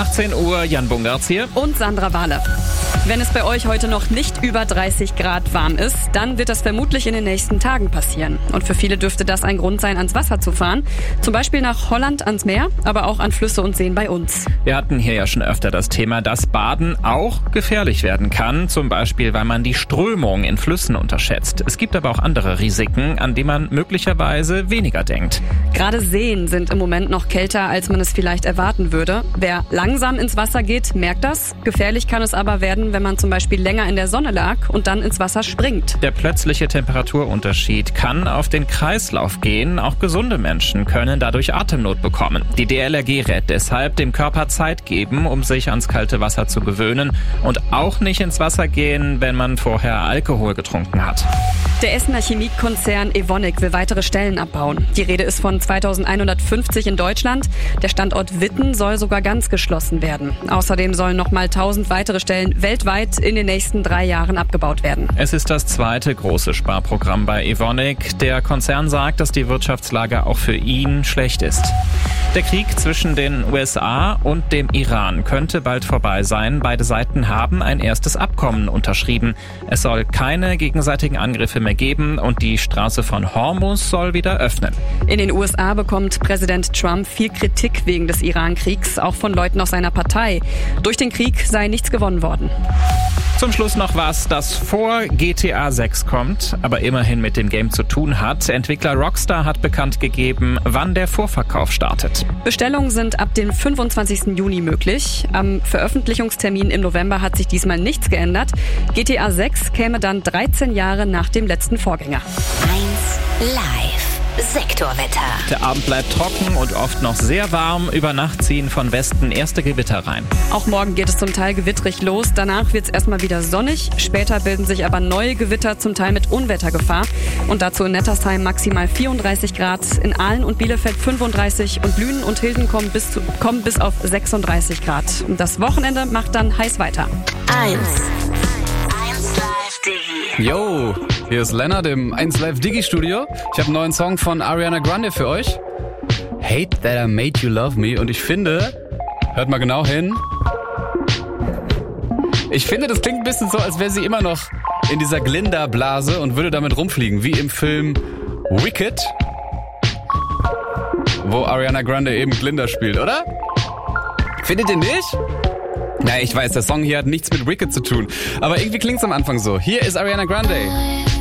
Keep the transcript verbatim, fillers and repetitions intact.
achtzehn Uhr, Jan Bungartz hier. Und Sandra Wahle. Wenn es bei euch heute noch nicht über dreißig Grad warm ist, dann wird das vermutlich in den nächsten Tagen passieren. Und für viele dürfte das ein Grund sein, ans Wasser zu fahren. Zum Beispiel nach Holland ans Meer, aber auch an Flüsse und Seen bei uns. Wir hatten hier ja schon öfter das Thema, dass Baden auch gefährlich werden kann. Zum Beispiel, weil man die Strömung in Flüssen unterschätzt. Es gibt aber auch andere Risiken, an die man möglicherweise weniger denkt. Gerade Seen sind im Moment noch kälter, als man es vielleicht erwarten würde. Wer langsam ins Wasser geht, merkt das. Gefährlich kann es aber werden, wenn man zum Beispiel länger in der Sonne lag und dann ins Wasser springt. Der plötzliche Temperaturunterschied kann auf den Kreislauf gehen. Auch gesunde Menschen können dadurch Atemnot bekommen. Die D L R G rät deshalb, dem Körper Zeit geben, um sich ans kalte Wasser zu gewöhnen und auch nicht ins Wasser gehen, wenn man vorher Alkohol getrunken hat. Der Essener Chemiekonzern Evonik will weitere Stellen abbauen. Die Rede ist von zweitausendeinhundertfünfzig in Deutschland. Der Standort Witten soll sogar ganz geschlossen werden. Außerdem sollen nochmal tausend weitere Stellen weltweit in den nächsten drei Jahren abgebaut werden. Es ist das zweite große Sparprogramm bei Evonik. Der Konzern sagt, dass die Wirtschaftslage auch für ihn schlecht ist. Der Krieg zwischen den U S A und dem Iran könnte bald vorbei sein. Beide Seiten haben ein erstes Abkommen unterschrieben. Es soll keine gegenseitigen Angriffe mehr geben und die Straße von Hormuz soll wieder öffnen. In den U S A bekommt Präsident Trump viel Kritik wegen des Iran-Kriegs, auch von Leuten aus seiner Partei. Durch den Krieg sei nichts gewonnen worden. Zum Schluss noch was, das vor G T A sechs kommt, aber immerhin mit dem Game zu tun hat. Entwickler Rockstar hat bekannt gegeben, wann der Vorverkauf startet. Bestellungen sind ab dem fünfundzwanzigsten Juni möglich. Am Veröffentlichungstermin im November hat sich diesmal nichts geändert. G T A sechs käme dann dreizehn Jahre nach dem letzten Vorgänger. eins Live. Sektorwetter. Der Abend bleibt trocken und oft noch sehr warm. Über Nacht ziehen von Westen erste Gewitter rein. Auch morgen geht es zum Teil gewittrig los. Danach wird es erstmal wieder sonnig. Später bilden sich aber neue Gewitter, zum Teil mit Unwettergefahr. Und dazu in Nettersheim maximal vierunddreißig Grad. In Aalen und Bielefeld fünfunddreißig. Und Lünen und Hilden kommen bis, zu, kommen bis auf sechsunddreißig Grad. Und das Wochenende macht dann heiß weiter. eins. eins Live Digi. Yo, hier ist Lennart im eins Live Digi Studio. Ich habe einen neuen Song von Ariana Grande für euch. Hate That I Made You Love Me. Und ich finde, hört mal genau hin. Ich finde, das klingt ein bisschen so, als wäre sie immer noch in dieser Glinda-Blase und würde damit rumfliegen, wie im Film Wicked, wo Ariana Grande eben Glinda spielt, oder? Findet ihr nicht? Na, ich weiß, der Song hier hat nichts mit Wicked zu tun, aber irgendwie klingt's am Anfang so. Hier ist Ariana Grande.